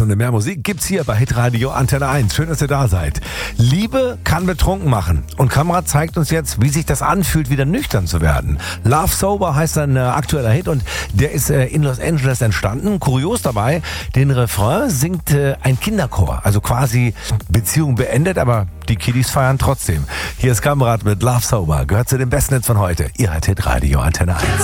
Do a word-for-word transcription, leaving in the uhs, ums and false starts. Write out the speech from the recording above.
Stunde mehr Musik gibt's hier bei Hitradio Antenne eins. Schön, dass ihr da seid. Liebe kann betrunken machen. Und Kamerad zeigt uns jetzt, wie sich das anfühlt, wieder nüchtern zu werden. Love Sober heißt ein äh, aktueller Hit und der ist äh, in Los Angeles entstanden. Kurios dabei, den Refrain singt äh, ein Kinderchor. Also quasi Beziehung beendet, aber die Kiddies feiern trotzdem. Hier ist Kamerad mit Love Sober. Gehört zu den besten Hits von heute. Ihr hört Hitradio Antenne eins.